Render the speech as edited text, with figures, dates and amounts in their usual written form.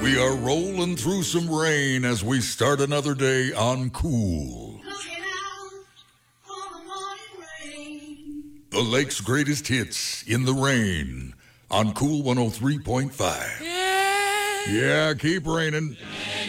We are rolling through some rain as we start another day on Cool. The lake's greatest hits in the rain on Cool 103.5. Yeah, keep raining.